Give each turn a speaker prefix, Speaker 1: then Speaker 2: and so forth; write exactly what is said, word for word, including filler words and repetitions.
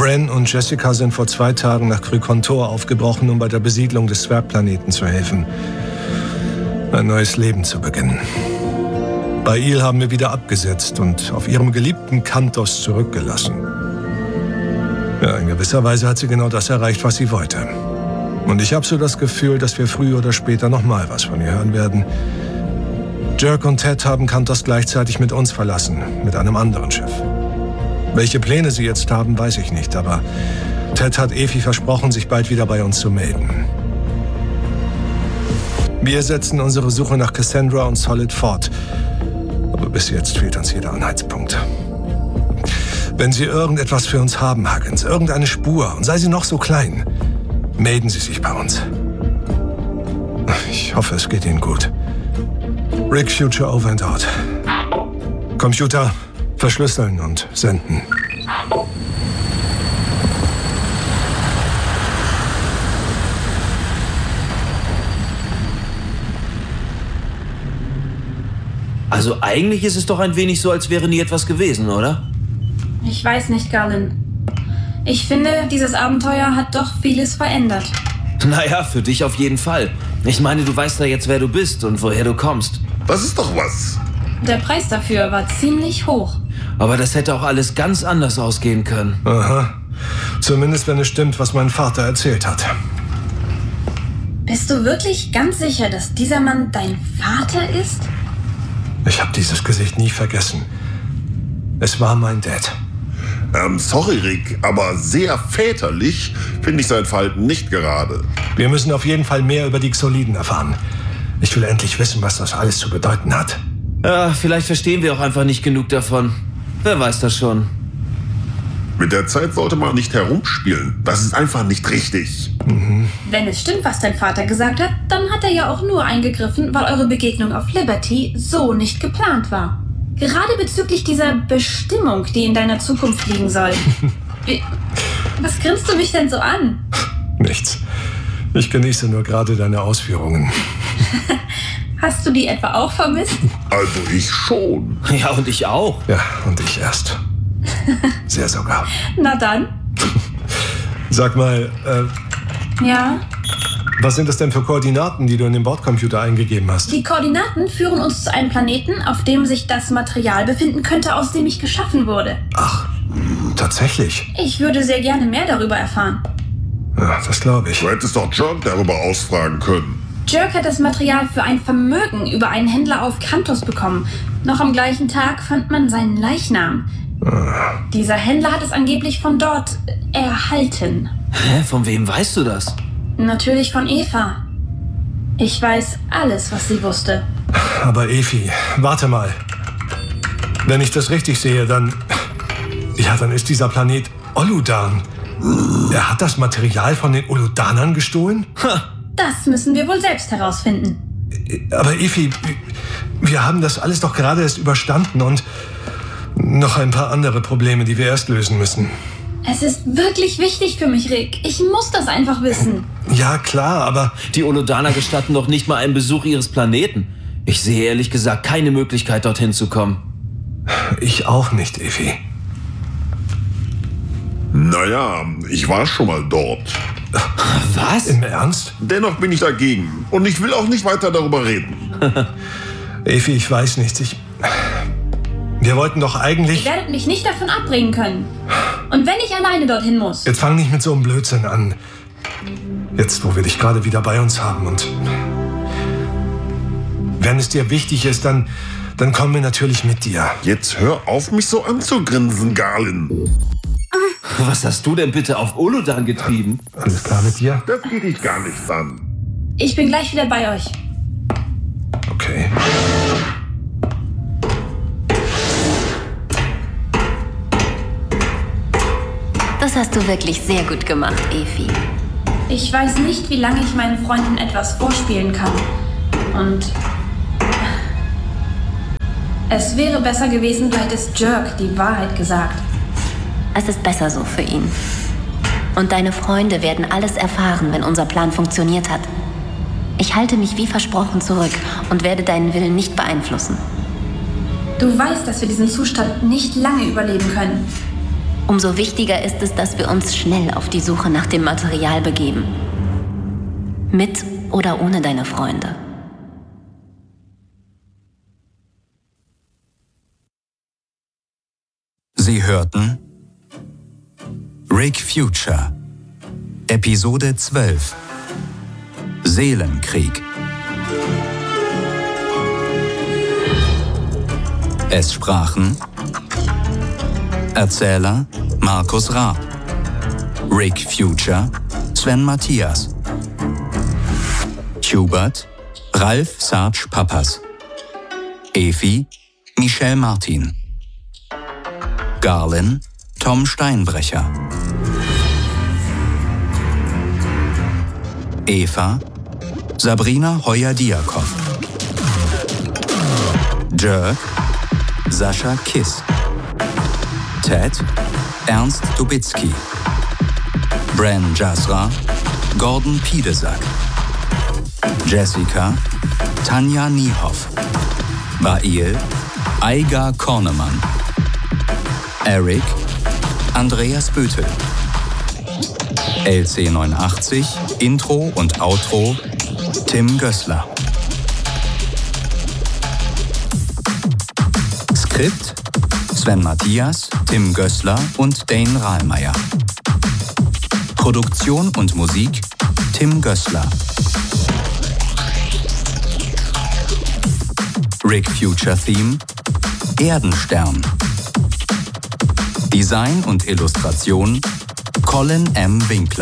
Speaker 1: Bren und Jessica sind vor zwei Tagen nach Krykontor aufgebrochen, um bei der Besiedlung des Zwergplaneten zu helfen. Ein neues Leben zu beginnen. Bei Il haben wir wieder abgesetzt und auf ihrem geliebten Kantos zurückgelassen. Ja, in gewisser Weise hat sie genau das erreicht, was sie wollte. Und ich habe so das Gefühl, dass wir früher oder später noch mal was von ihr hören werden. Jerk und Ted haben Kantos gleichzeitig mit uns verlassen, mit einem anderen Schiff. Welche Pläne sie jetzt haben, weiß ich nicht, aber Ted hat Efi versprochen, sich bald wieder bei uns zu melden. Wir setzen unsere Suche nach Cassandra und Solid fort, aber bis jetzt fehlt uns jeder Anhaltspunkt. Wenn Sie irgendetwas für uns haben, Huggins, irgendeine Spur, und sei sie noch so klein, melden Sie sich bei uns. Ich hoffe, es geht Ihnen gut. Rick, Future over and out. Computer, verschlüsseln und senden.
Speaker 2: Also eigentlich ist es doch ein wenig so, als wäre nie etwas gewesen, oder?
Speaker 3: Ich weiß nicht, Garland. Ich finde, dieses Abenteuer hat doch vieles verändert.
Speaker 2: Naja, für dich auf jeden Fall. Ich meine, du weißt ja jetzt, wer du bist und woher du kommst.
Speaker 4: Das ist doch was.
Speaker 3: Der Preis dafür war ziemlich hoch.
Speaker 2: Aber das hätte auch alles ganz anders ausgehen können.
Speaker 1: Aha. Zumindest, wenn es stimmt, was mein Vater erzählt hat.
Speaker 3: Bist du wirklich ganz sicher, dass dieser Mann dein Vater ist?
Speaker 1: Ich habe dieses Gesicht nie vergessen. Es war mein Dad.
Speaker 4: Ähm, sorry, Rick, aber sehr väterlich finde ich sein Verhalten nicht gerade.
Speaker 1: Wir müssen auf jeden Fall mehr über die Xoliden erfahren. Ich will endlich wissen, was das alles zu bedeuten hat.
Speaker 2: Ja, vielleicht verstehen wir auch einfach nicht genug davon. Wer weiß das schon.
Speaker 4: Mit der Zeit sollte man nicht herumspielen. Das ist einfach nicht richtig.
Speaker 3: Mhm. Wenn es stimmt, was dein Vater gesagt hat, dann hat er ja auch nur eingegriffen, weil eure Begegnung auf Liberty so nicht geplant war. Gerade bezüglich dieser Bestimmung, die in deiner Zukunft liegen soll. Was grinst du mich denn so an?
Speaker 1: Nichts. Ich genieße nur gerade deine Ausführungen.
Speaker 3: Hast du die etwa auch vermisst?
Speaker 4: Also ich schon.
Speaker 2: Ja, und ich auch.
Speaker 1: Ja, und ich erst. Sehr sogar.
Speaker 3: Na dann.
Speaker 1: Sag mal, äh...
Speaker 3: Ja?
Speaker 1: Was sind das denn für Koordinaten, die du in den Bordcomputer eingegeben hast?
Speaker 3: Die Koordinaten führen uns zu einem Planeten, auf dem sich das Material befinden könnte, aus dem ich geschaffen wurde.
Speaker 1: Ach, tatsächlich?
Speaker 3: Ich würde sehr gerne mehr darüber erfahren.
Speaker 1: Ja, das glaube ich.
Speaker 4: Du hättest doch Jerk darüber ausfragen können.
Speaker 3: Jerk hat das Material für ein Vermögen über einen Händler auf Kantos bekommen. Noch am gleichen Tag fand man seinen Leichnam. Ah. Dieser Händler hat es angeblich von dort erhalten.
Speaker 2: Hä? Von wem weißt du das?
Speaker 3: Natürlich von Eva. Ich weiß alles, was sie wusste.
Speaker 1: Aber Efi, warte mal. Wenn ich das richtig sehe, dann... Ja, dann ist dieser Planet Oludan. Er hat das Material von den Oludanern gestohlen?
Speaker 3: Ha. Das müssen wir wohl selbst herausfinden.
Speaker 1: Aber Efi, wir haben das alles doch gerade erst überstanden und noch ein paar andere Probleme, die wir erst lösen müssen.
Speaker 3: Es ist wirklich wichtig für mich, Rick. Ich muss das einfach wissen.
Speaker 1: Ja, klar, aber...
Speaker 2: Die Oludaner gestatten doch nicht mal einen Besuch ihres Planeten. Ich sehe ehrlich gesagt keine Möglichkeit, dorthin zu kommen.
Speaker 1: Ich auch nicht, Efi.
Speaker 4: Naja, ich war schon mal dort.
Speaker 2: Was?
Speaker 1: Im Ernst?
Speaker 4: Dennoch bin ich dagegen. Und ich will auch nicht weiter darüber reden.
Speaker 1: Efi, ich weiß nichts. Ich... Wir wollten doch eigentlich...
Speaker 3: Ihr werdet mich nicht davon abbringen können. Und wenn ich alleine dorthin muss...
Speaker 1: Jetzt fang nicht mit so einem Blödsinn an. Jetzt, wo wir dich gerade wieder bei uns haben und... Wenn es dir wichtig ist, dann, dann kommen wir natürlich mit dir.
Speaker 4: Jetzt hör auf, mich so anzugrinsen, Garland.
Speaker 2: Was hast du denn bitte auf Oludan getrieben?
Speaker 1: Alles klar mit dir?
Speaker 4: Das geht dich gar nichts an.
Speaker 3: Ich bin gleich wieder bei euch.
Speaker 1: Okay.
Speaker 5: Das hast du wirklich sehr gut gemacht, Efi.
Speaker 3: Ich weiß nicht, wie lange ich meinen Freunden etwas vorspielen kann. Und es wäre besser gewesen, du hättest Jerk die Wahrheit gesagt.
Speaker 5: Es ist besser so für ihn. Und deine Freunde werden alles erfahren, wenn unser Plan funktioniert hat. Ich halte mich wie versprochen zurück und werde deinen Willen nicht beeinflussen.
Speaker 3: Du weißt, dass wir diesen Zustand nicht lange überleben können.
Speaker 5: Umso wichtiger ist es, dass wir uns schnell auf die Suche nach dem Material begeben. Mit oder ohne deine Freunde.
Speaker 6: Sie hörten Rig Future, Episode zwölf, Seelenkrieg. Es sprachen Erzähler Markus Raab, Rig Future Sven Matthias, Hubert Ralf Sarge Pappas, Efi Michelle Martin, Garlin Tom Steinbrecher, Eva Sabrina Heuer-Diakow, Jerk Sascha Kiss, Ted Ernst Dubitzky, Bran Jasra Gordon Piedesack, Jessica Tanja Niehoff, Bail Aigar Kornemann, Eric Andreas Bötel, L C neunundachtzig Intro und Outro Tim Gößler. Skript Sven Matthias, Tim Gößler und Dane Rahlmeier. Produktion und Musik Tim Gößler. Rig Future Theme Erdenstern. Design und Illustration Colin M. Winkler.